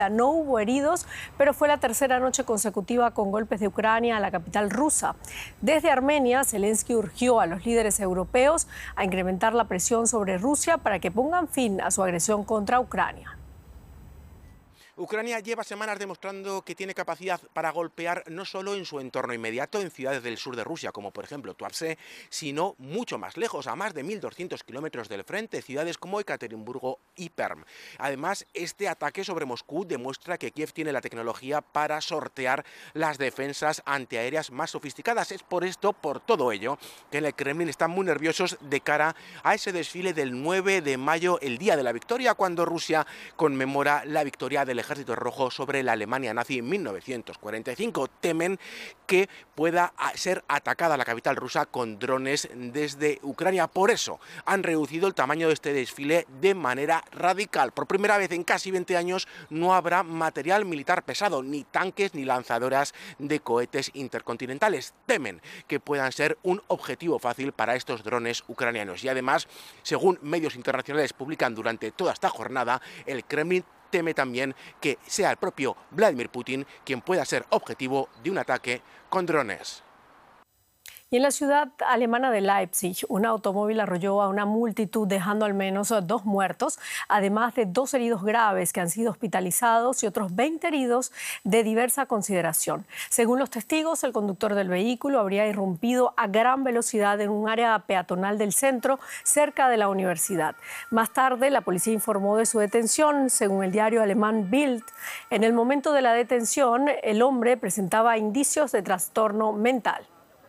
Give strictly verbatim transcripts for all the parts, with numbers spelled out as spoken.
No hubo heridos, pero fue la tercera noche consecutiva con golpes de Ucrania a la capital rusa. Desde Armenia, Zelensky urgió a los líderes europeos a incrementar la presión sobre Rusia para que pongan fin a su agresión contra Ucrania. Ucrania lleva semanas demostrando que tiene capacidad para golpear no solo en su entorno inmediato, en ciudades del sur de Rusia, como por ejemplo Tuapse, sino mucho más lejos, a más de mil doscientos kilómetros del frente, ciudades como Ekaterimburgo y Perm. Además, este ataque sobre Moscú demuestra que Kiev tiene la tecnología para sortear las defensas antiaéreas más sofisticadas. Es por esto, por todo ello, que en el Kremlin están muy nerviosos de cara a ese desfile del nueve de mayo, el día de la victoria, cuando Rusia conmemora la victoria del Ejército Rojo sobre la Alemania nazi en mil novecientos cuarenta y cinco. Temen que pueda ser atacada la capital rusa con drones desde Ucrania. Por eso han reducido el tamaño de este desfile de manera radical. Por primera vez en casi veinte años no habrá material militar pesado, ni tanques ni lanzadoras de cohetes intercontinentales. Temen que puedan ser un objetivo fácil para estos drones ucranianos. Y además, según medios internacionales publican durante toda esta jornada, el Kremlin teme también que sea el propio Vladimir Putin quien pueda ser objetivo de un ataque con drones. Y en la ciudad alemana de Leipzig, un automóvil arrolló a una multitud dejando al menos dos muertos, además de dos heridos graves que han sido hospitalizados y otros veinte heridos de diversa consideración. Según los testigos, el conductor del vehículo habría irrumpido a gran velocidad en un área peatonal del centro, cerca de la universidad. Más tarde, la policía informó de su detención. Según el diario alemán Bild, en el momento de la detención, el hombre presentaba indicios de trastorno mental.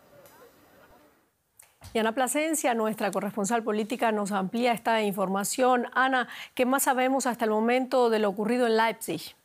Y Ana Plasencia, nuestra corresponsal política, nos amplía esta información. Ana, ¿qué más sabemos hasta el momento de lo ocurrido en Leipzig?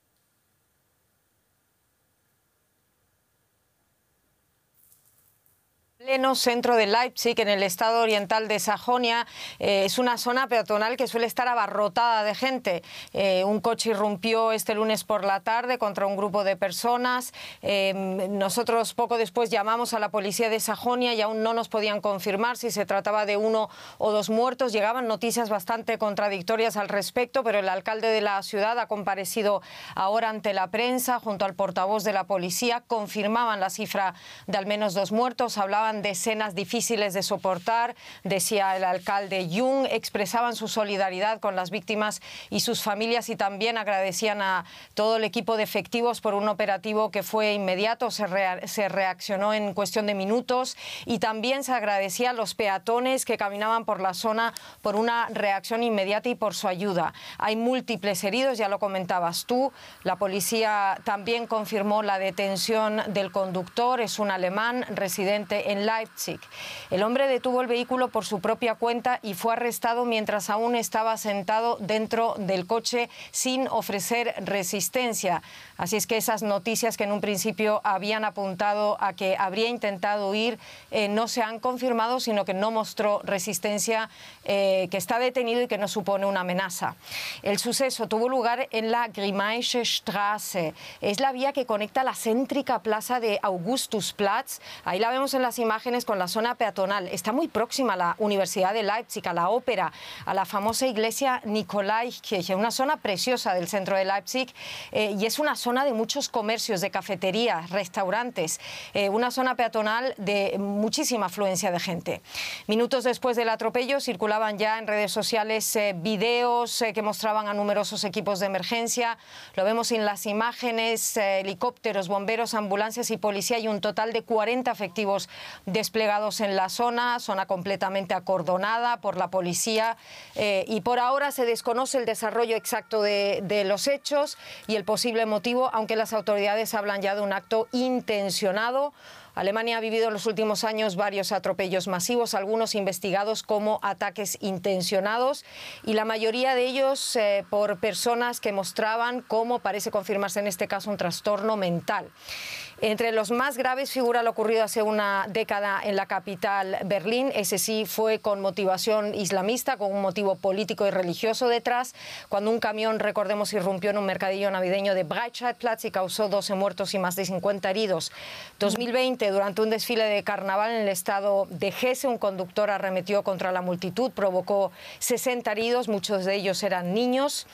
Pleno centro de Leipzig, en el estado oriental de Sajonia, eh, es una zona peatonal que suele estar abarrotada de gente. Eh, un coche irrumpió este lunes por la tarde contra un grupo de personas. Eh, nosotros poco después llamamos a la policía de Sajonia y aún no nos podían confirmar si se trataba de uno o dos muertos. Llegaban noticias bastante contradictorias al respecto, pero el alcalde de la ciudad ha comparecido ahora ante la prensa junto al portavoz de la policía. Confirmaban la cifra de al menos dos muertos, hablaban de escenas difíciles de soportar, decía el alcalde Jung, expresaban su solidaridad con las víctimas y sus familias y también agradecían a todo el equipo de efectivos por un operativo que fue inmediato, se, rea se reaccionó en cuestión de minutos y también se agradecía a los peatones que caminaban por la zona por una reacción inmediata y por su ayuda. Hay múltiples heridos, ya lo comentabas tú, la policía también confirmó la detención del conductor, es un alemán residente en Leipzig. El hombre detuvo el vehículo por su propia cuenta y fue arrestado mientras aún estaba sentado dentro del coche sin ofrecer resistencia. Así es que esas noticias que en un principio habían apuntado a que habría intentado huir eh, no se han confirmado, sino que no mostró resistencia, eh, que está detenido y que no supone una amenaza. El suceso tuvo lugar en la Grimmaische Straße. Es la vía que conecta la céntrica plaza de Augustusplatz. Ahí la vemos en las imágenes con la zona peatonal. Está muy próxima a la Universidad de Leipzig, a la ópera, a la famosa iglesia Nikolaikirche, una zona preciosa del centro de Leipzig, eh, y es una zona de muchos comercios, de cafeterías, restaurantes, eh, una zona peatonal de muchísima afluencia de gente. Minutos después del atropello circulaban ya en redes sociales eh, videos eh, que mostraban a numerosos equipos de emergencia. Lo vemos en las imágenes, eh, helicópteros, bomberos, ambulancias y policía, y un total de cuarenta efectivos desplegados en la zona, zona completamente acordonada por la policía, eh, y por ahora se desconoce el desarrollo exacto de, de los hechos y el posible motivo, aunque las autoridades hablan ya de un acto intencionado. Alemania ha vivido en los últimos años varios atropellos masivos, algunos investigados como ataques intencionados, y la mayoría de ellos eh, por personas que mostraban, como parece confirmarse en este caso, un trastorno mental. Entre los más graves figura lo ocurrido hace una década en la capital, Berlín. Ese sí fue con motivación islamista, con un motivo político y religioso detrás, cuando un camión, recordemos, irrumpió en un mercadillo navideño de Breitscheidplatz y causó doce muertos y más de cincuenta heridos. dos mil veinte, durante un desfile de carnaval en el estado de Hesse, un conductor arremetió contra la multitud, provocó sesenta heridos, muchos de ellos eran niños.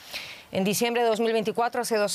En diciembre de dos mil veinticuatro, hace dos